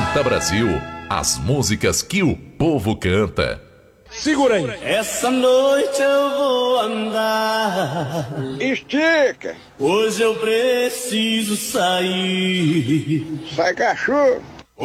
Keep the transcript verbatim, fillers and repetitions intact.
Canta Brasil, as músicas que o povo canta. Segura aí. Essa noite eu vou andar. Estica. Hoje eu preciso sair. Sai, cachorro.